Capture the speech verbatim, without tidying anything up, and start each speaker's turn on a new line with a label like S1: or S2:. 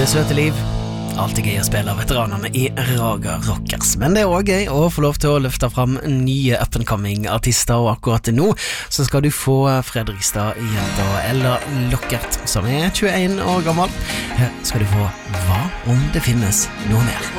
S1: Det søte liv. Alltid gøy å spille veteranerne i Raga Rockers. Men det er også gøy å få lov til å løfte fram nye up-and-coming artister, og akkurat nå så skal du få Fredrikstad Jenta Ella Lockert, som er tjueen år gammel. Her skal du få Hva om det finnes noe mer?